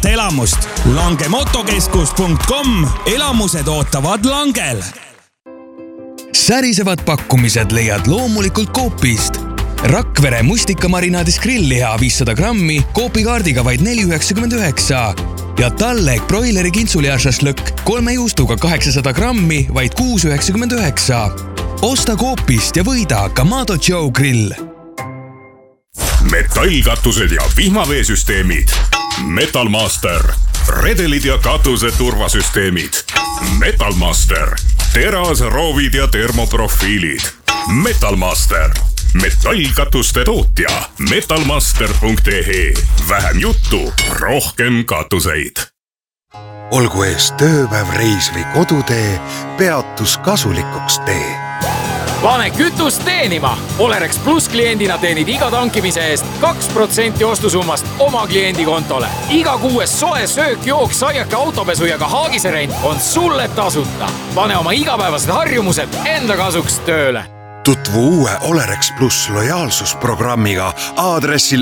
uut elamust. langemotokeskus.com. Elamused ootavad Langel. Särisevad pakkumised leiad loomulikult Coopist. Rakvere mustikamarinaadis grillliha 500 grammi Coopi-kaardiga vaid 4,99 ja Tallek broileri kintsulihašašlõkk 3 juustuga 800 grammi vaid 6,99. Osta Coopist ja võida Kamado Joe grill. Metallkatused ja vihmaveesüsteemid. Metalmaster. Redelid ja katuse turvasüsteemid. Metalmaster. Terasroovid ja termoprofiilid. Metalmaster. Metallkatuste tootja. Metalmaster.ee. Vähem juttu, rohkem katuseid. Olgu ees tööpäev, reis või kodutee, peatus kasulikuks tee. Pane kütust teenima! Olerex Plus kliendina teenid iga tankimise eest 2% ostusummast oma kliendi kontole. Iga kuues soe söök, jook, saiake, autopesu ja ka haagiserent on sulle tasuta. Pane oma igapäevased harjumused enda kasuks tööle. Tutvu uue Olerex Plus lojaalsusprogrammiga aadressil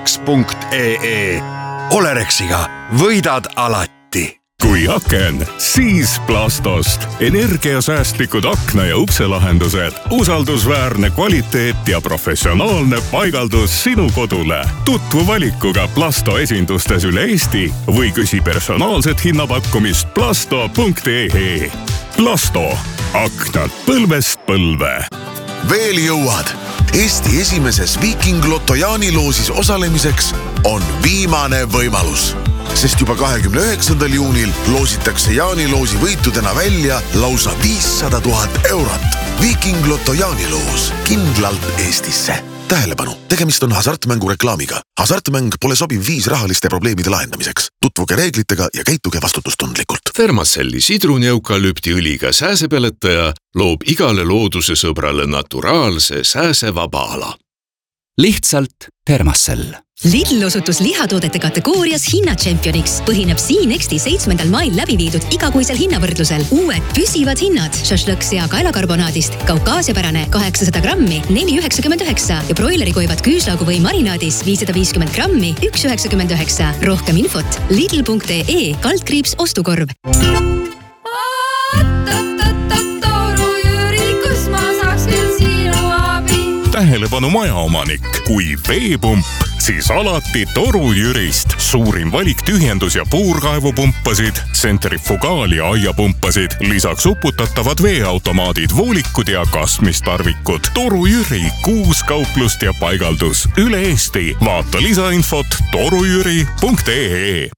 olerex.ee. Olerexiga võidad alati. Kui aken, siis Plastost. Energiasäästlikud akna- ja ukselahendused, usaldusväärne kvaliteet ja professionaalne paigaldus sinu kodule. Tutvu valikuga Plasto esindustes üle Eesti või küsi personaalset hinnapakkumist plasto.ee. Plasto. Aknad põlvest põlve. Veel jõuad. Eesti esimeses Viking Lotto jaaniloosis osalemiseks on viimane võimalus. Sest juba 29. juunil loositakse jaaniloosi võitudena välja lausa 500 000 eurot. Viking Lotto jaaniloos kindlalt Eestisse. Tähelepanu, tegemist on hasartmängu reklaamiga. Hasartmäng pole sobiv viis rahaliste probleemide lahendamiseks. Tutvuge reeglitega ja käituge vastutustundlikult. Thermacelli sidrunieukalüptiõliga sääsepeletaja loob igale looduse sõbrale naturaalse sääsevaba ala. Lihtsalt Thermacell. Lidl osutus lihatoodete kategoorias hinnatšempioniks. Põhineb Siinexti 7. mail läbi viidud igakuisel hinnavõrdlusel. Uued püsivad hinnad. Šašlõkk sea kaelakarbonaadist, kaukaasiapärane 800 grammi 4,99 ja broilerikoivad küüslaugu või marinaadis 550 grammi 1,99. Rohkem infot lidl.ee/ostukorv. Tähelepanu majaomanik. Kui veepump, siis alati Toru Jürist. Suurim valik tühjendus- ja puurkaevupumpasid, tsentrifugaal- ja aiapumpasid, lisaks uputatavad veeautomaadid, voolikud ja kasmistarvikud. Toru Jüri, 6 kauplust ja paigaldus üle Eesti. Vaata lisainfot torujüri.ee.